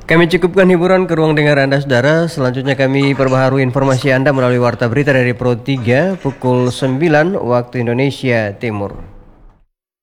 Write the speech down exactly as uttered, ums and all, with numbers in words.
Kami cukupkan hiburan ke ruang dengar Anda, saudara. Selanjutnya kami perbaharui informasi Anda melalui Warta Berita dari Pro tiga pukul sembilan waktu Indonesia Timur.